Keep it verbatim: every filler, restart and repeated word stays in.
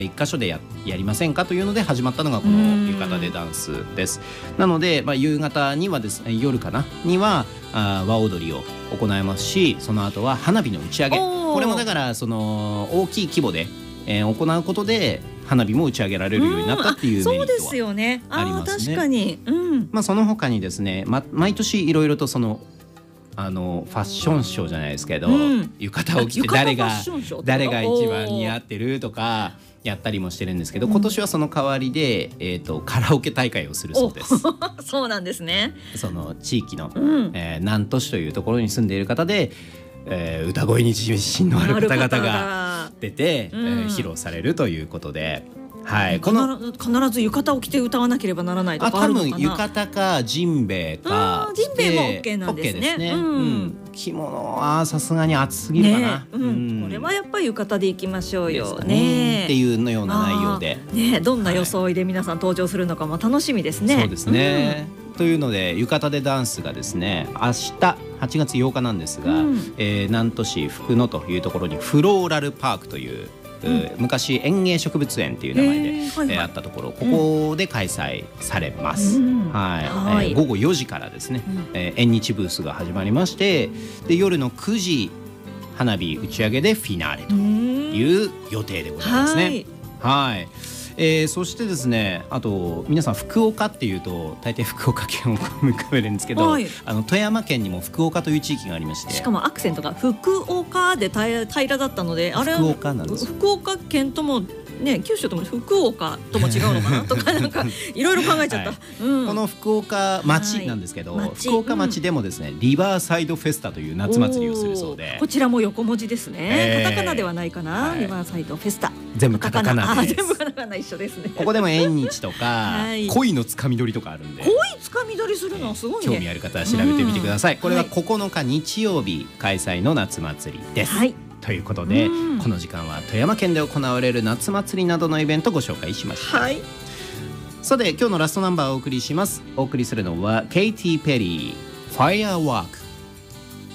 一箇所で や, やりませんかというので始まったのがこの浴衣でダンスです。なので、まあ、夕方にはですね、夜かなにはあ和踊りを行いますし、その後は花火の打ち上げ、これもだからその大きい規模で、えー、行うことで花火も打ち上げられるようになったっていうメリットはありますね。 そうですよね。あ、確かに、うん、 まあ、その他にですね、ま、毎年いろいろとそのあのファッションショーじゃないですけど、うん、浴衣を着て誰が誰が一番似合ってるとかやったりもしてるんですけど、今年はその代わりで、えーと、カラオケ大会をするそうです。 そうなんですね。 その地域の、うんえー、南砺市というところに住んでいる方で、えー、歌声に自信のある方々が出て、うんえー、披露されるということで、はい、この必ず浴衣を着て歌わなければならないとかあるのかな。 あ、多分浴衣かジンベエかジンベエも OK なんですね。 OK ですね、うんうん、着物はさすがに暑すぎるかな、ねうんうん、これはやっぱり浴衣で行きましょうよ、 ねねっていうのような内容で、 ね、どんな装いで皆さん登場するのかも楽しみですね、 はい、そうですね、うん、というので浴衣でダンスがですね、明日はちがつようかなんですが、うんえー、南砺市福野というところにフローラルパークといううん、昔園芸植物園っていう名前で、えーはいはい、あったところ、ここで開催されます、うんはいはいえー、ごごよじからですね、うんえー、縁日ブースが始まりまして、で夜のくじ花火打ち上げでフィナーレという予定でございますね。はいはいえー、そしてですね、あと皆さん福岡っていうと大抵福岡県を浮かべるんですけど、はい、あの富山県にも福岡という地域がありまして、 しかもアクセントが福岡で平らだったので、あれ福岡なんです。 福岡県ともね、九州とも福岡とも違うのかなとかなんかいろいろ考えちゃった、はいうん、 この福岡町なんですけど、はい、福岡町でもですね、うん、リバーサイドフェスタという夏祭りをするそうで、 こちらも横文字ですね、えー、カタカナではないかな、はい、リバーサイドフェスタ全部カタカナです。 全部カタカナ一緒ですね。 ここでも縁日とか、はい、恋のつかみ取りとかあるんで、 恋つかみ取りするのすごいね、 興味ある方は調べてみてください、うん、これはここのか日曜日開催の夏祭りです、はいということで、うん、この時間は富山県で行われる夏祭りなどのイベントをご紹介しました、はい、さて今日のラストナンバーをお送りします。お送りするのはケイティ・ペリー、ファイアワーク。